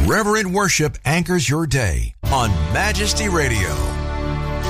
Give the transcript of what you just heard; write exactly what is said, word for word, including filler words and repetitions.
Reverent worship anchors your day on Majesty Radio.